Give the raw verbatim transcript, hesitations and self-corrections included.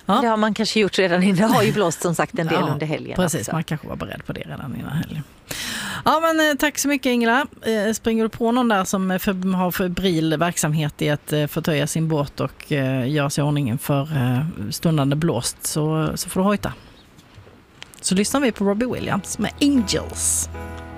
Ja. Det har man kanske gjort redan innan. Det har ju blåst som sagt en del Ja, under helgen. Precis, också. man kanske var beredd på det redan innan helgen. Ja, men tack så mycket Ingela. Eh, springer du på någon där som för, har febril verksamhet i att eh, förtöja sin båt och eh, göra sig i ordningen för eh, stundande blåst, så, så får du hojta. Så lyssnar vi på Robbie Williams med Angels.